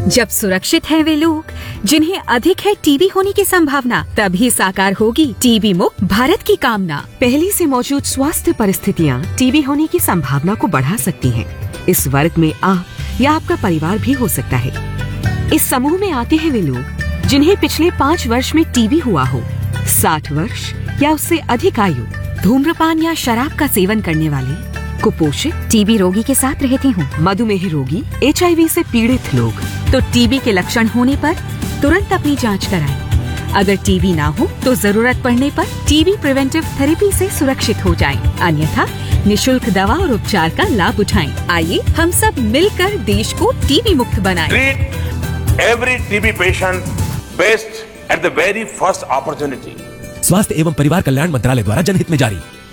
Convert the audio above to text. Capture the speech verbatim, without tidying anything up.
जब सुरक्षित हैं वे लोग जिन्हें अधिक है टीबी होने की संभावना, तभी साकार होगी टीबी मुक्त भारत की कामना। पहले से मौजूद स्वास्थ्य परिस्थितियाँ टीबी होने की संभावना को बढ़ा सकती हैं। इस वर्ग में आप या आपका परिवार भी हो सकता है। इस समूह में आते हैं वे लोग जिन्हें पिछले पाँच वर्ष में टीबी हुआ हो, साठ वर्ष या उससे अधिक आयु, धूम्रपान या शराब का सेवन करने वाले, कुपोषित, टीबी रोगी के साथ रहते हों, मधुमेह रोगी, एच आई वी से पीड़ित लोग। तो टीबी के लक्षण होने पर तुरंत अपनी जांच कराएं। अगर टीबी ना हो तो जरूरत पड़ने पर टीबी प्रिवेंटिव थेरेपी से सुरक्षित हो जाएं। अन्यथा निशुल्क दवा और उपचार का लाभ उठाएं। आइए हम सब मिलकर देश को टीबी मुक्त बनाएं। Treat every TB patient best at the very first opportunity। स्वास्थ्य एवं परिवार कल्याण मंत्रालय द्वारा जनहित में जारी।